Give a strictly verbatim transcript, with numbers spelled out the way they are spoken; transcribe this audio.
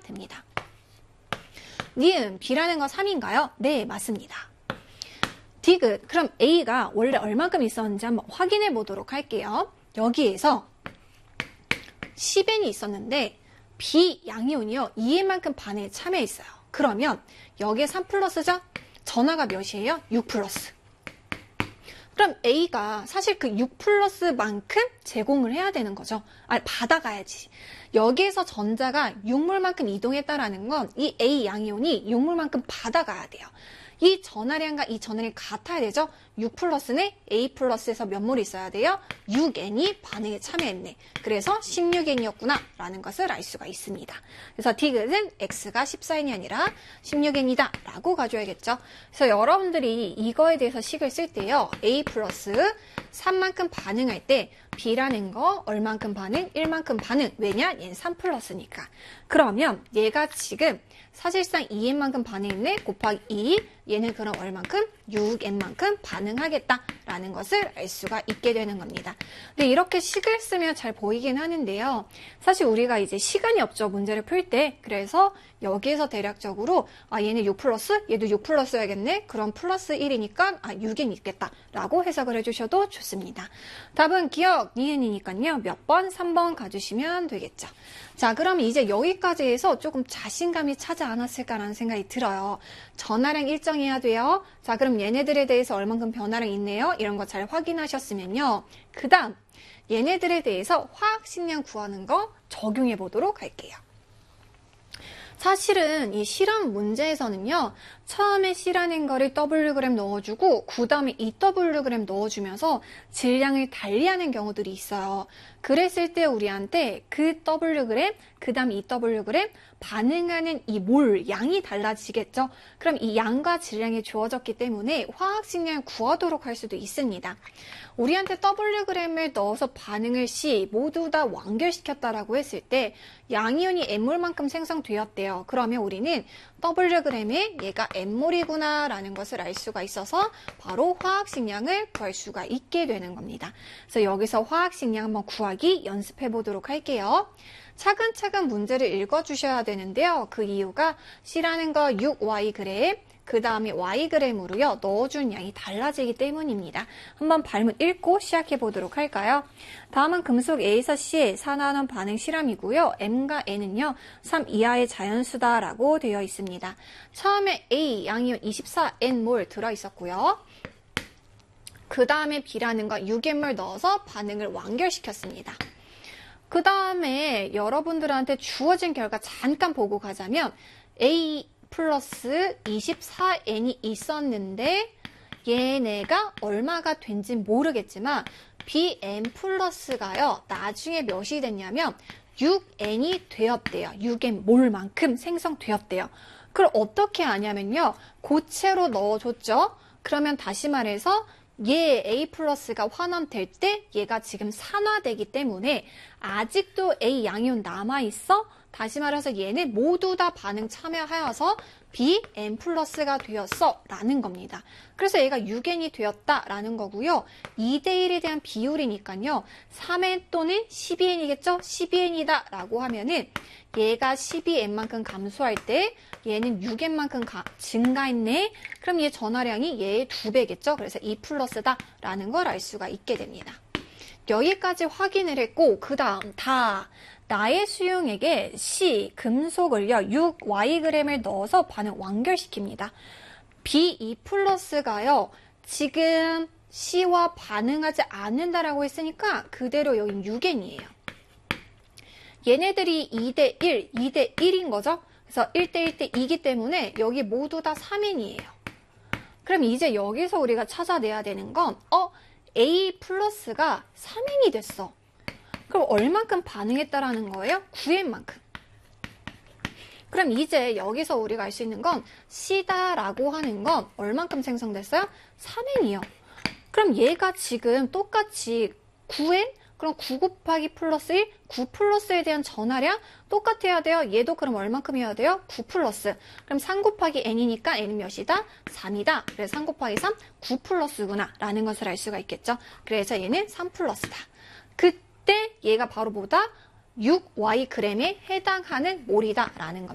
됩니다. 니은 B라는 건 삼인가요? 네, 맞습니다. 디귿, 그럼 A가 원래 얼만큼 있었는지 한번 확인해 보도록 할게요. 여기에서 십 엔이 있었는데 B 양이온이요 이 엔만큼 반응에 참여했어요. 그러면 여기에 삼 플러스죠? 전하가 몇이에요? 육 플러스. 그럼 A가 사실 그 육 플러스만큼 제공을 해야 되는 거죠. 아니, 받아가야지. 여기에서 전자가 육 몰만큼 이동했다라는 건 이 A 양이온이 육 몰만큼 받아가야 돼요. 이 전하량과 이 전하량이 같아야 되죠. 육 플러스는 A 플러스에서 몇 몰이 있어야 돼요? 육 엔이 반응에 참여했네. 그래서 십육 엔이었구나 라는 것을 알 수가 있습니다. 그래서 디귿은 X가 십사 엔이 아니라 십육 엔이다 라고 가져야겠죠. 그래서 여러분들이 이거에 대해서 식을 쓸 때요. A 플러스 삼만큼 반응할 때 B라는 거 얼만큼 반응? 일만큼 반응. 왜냐? 얘는 삼 플러스니까. 그러면 얘가 지금 사실상 이 엔만큼 반응했네 곱하기 이, 얘는 그럼 얼만큼? 육 엔만큼 반응하겠다라는 것을 알 수가 있게 되는 겁니다. 근데 이렇게 식을 쓰면 잘 보이긴 하는데요. 사실 우리가 이제 시간이 없죠. 문제를 풀 때. 그래서 여기에서 대략적으로 아 얘는 육 플러스, 얘도 육 플러스야겠네. 그럼 플러스 일이니까 아 육 엔 있겠다라고 해석을 해주셔도 좋습니다. 답은 기억 니은이니까요. 몇 번? 삼 번 가주시면 되겠죠. 자, 그럼 이제 여기까지 해서 조금 자신감이 차지 않았을까라는 생각이 들어요. 전하량 일정해야 돼요. 자, 그럼 얘네들에 대해서 얼만큼 변화량 있네요. 이런 거 잘 확인하셨으면요. 그 다음 얘네들에 대해서 화학식량 구하는 거 적용해 보도록 할게요. 사실은 이 실험 문제에서는요. 처음에 C라는 거를 Wg 넣어주고 그 다음에 이 더블유지 넣어주면서 질량을 달리하는 경우들이 있어요. 그랬을 때 우리한테 그 Wg, 그 다음 이 더블유지 반응하는 이 몰 양이 달라지겠죠. 그럼 이 양과 질량이 주어졌기 때문에 화학식량을 구하도록 할 수도 있습니다. 우리한테 Wg을 넣어서 반응을 C 모두 다 완결시켰다라고 했을 때 양이온이 N몰만큼 생성되었대요. 그러면 우리는 Wg에 얘가 N몰이구나 라는 것을 알 수가 있어서 바로 화학식량을 구할 수가 있게 되는 겁니다. 그래서 여기서 화학식량 한번 구하기 연습해 보도록 할게요. 차근차근 문제를 읽어주셔야 되는데요. 그 이유가 C라는 거 육 와이 그램, 그 다음에 Y그램으로요. 넣어준 양이 달라지기 때문입니다. 한번 발문 읽고 시작해 보도록 할까요? 다음은 금속 A에서 C에 산화하는 반응 실험이고요. M과 N은요. 삼 이하의 자연수다라고 되어 있습니다. 처음에 A 양이온 이십사 엔몰 들어있었고요. 그 다음에 B라는 거 육 엔몰 넣어서 반응을 완결시켰습니다. 그 다음에 여러분들한테 주어진 결과 잠깐 보고 가자면 A 플러스 이십사 엔이 있었는데 얘네가 얼마가 된지 모르겠지만 비엔 플러스가요. 나중에 몇이 됐냐면 육 엔이 되었대요. 육 엔 몰만큼 생성되었대요. 그걸 어떻게 아냐면요. 고체로 넣어줬죠. 그러면 다시 말해서 얘 A 플러스가 환원될 때 얘가 지금 산화되기 때문에 아직도 A 양이온 남아있어? 다시 말해서 얘는 모두 다 반응 참여하여서 B, N 플러스가 되었어 라는 겁니다. 그래서 얘가 육 엔이 되었다 라는 거고요. 이 대 일에 대한 비율이니까요. 삼 엔 또는 십이 엔이겠죠? 십이 엔이다 라고 하면은 얘가 십이 엔만큼 감소할 때 얘는 육 엔만큼 가, 증가했네. 그럼 얘 전하량이 얘의 두 배겠죠? 그래서 이 플러스다 라는 걸 알 수가 있게 됩니다. 여기까지 확인을 했고 그 다음 다 나의 수용액에 C, 금속을요, 육 와이그램을 넣어서 반응 완결시킵니다. 비 이 플러스가요, 지금 C와 반응하지 않는다라고 했으니까 그대로 여긴 육 엔이에요. 얘네들이 이 대 일, 이 대 일인 거죠? 그래서 일 대 일 대 이기 때문에 여기 모두 다 삼 엔이에요. 그럼 이제 여기서 우리가 찾아내야 되는 건, 어, A 플러스가 삼 엔이 됐어. 그럼 얼만큼 반응했다라는 거예요? 구 엔만큼. 그럼 이제 여기서 우리가 알 수 있는 건 C다라고 하는 건 얼만큼 생성됐어요? 삼 엔이요. 그럼 얘가 지금 똑같이 구 엔? 그럼 구 곱하기 플러스 일, 구 플러스에 대한 전하량 똑같아야 돼요. 얘도 그럼 얼만큼 해야 돼요? 구 플러스. 그럼 삼 곱하기 n이니까 n은 몇이다? 삼이다. 그래서 삼 곱하기 삼, 구 플러스구나 라는 것을 알 수가 있겠죠. 그래서 얘는 삼 플러스다. 그때 얘가 바로 뭐다? 육 와이 그램에 해당하는 몰이다 라는 겁니다.